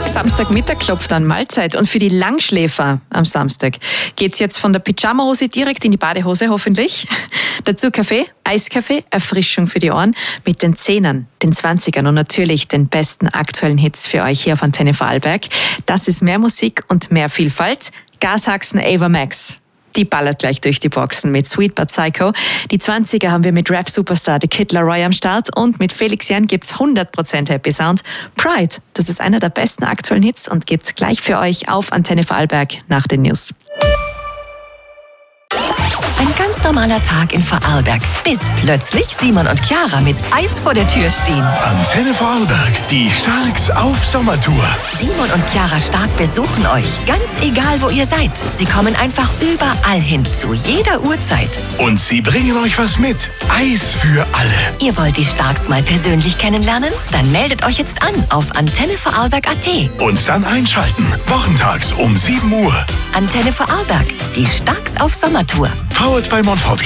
Samstagmittag klopft an, Mahlzeit. Und für die Langschläfer am Samstag geht's jetzt von der Pyjamahose direkt in die Badehose, hoffentlich. Dazu Kaffee, Eiskaffee, Erfrischung für die Ohren mit den 10ern, den 20ern und natürlich den besten aktuellen Hits für euch hier auf Antenne Vorarlberg. Das ist mehr Musik und mehr Vielfalt. Gashaxen Ava Max. Die ballert gleich durch die Boxen mit Sweet But Psycho. Die 20er haben wir mit Rap-Superstar The Kid Laroi am Start und mit Felix Jan gibt's 100% Happy Sound. Pride, das ist einer der besten aktuellen Hits und gibt's gleich für euch auf Antenne Vorarlberg nach den News. Ein ganz normaler Tag in Vorarlberg, bis plötzlich Simon und Chiara mit Eis vor der Tür stehen. Antenne Vorarlberg, die Starks auf Sommertour. Simon und Chiara Stark besuchen euch, ganz egal wo ihr seid. Sie kommen einfach überall hin, zu jeder Uhrzeit. Und sie bringen euch was mit. Eis für alle. Ihr wollt die Starks mal persönlich kennenlernen? Dann meldet euch jetzt an auf antennevorarlberg.at. Und dann einschalten. Wochentags um 7 Uhr. Antenne Vorarlberg, die Starks auf Sommertour. Powered by Montfort